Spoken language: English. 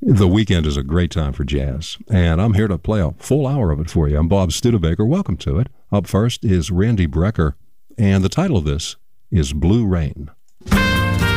The weekend is a great time for jazz, and I'm here to play a full hour of it for you. I'm Bob Studebaker. Welcome to it. Up first is Randy Brecker, and the title of this is Blue Rain.